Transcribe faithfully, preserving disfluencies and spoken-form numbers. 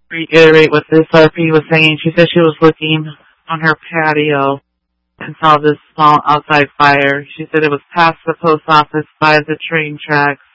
reiterate what this R P was saying. She said she was looking on her patio and saw this small outside fire. She said it was past the post office by the train tracks.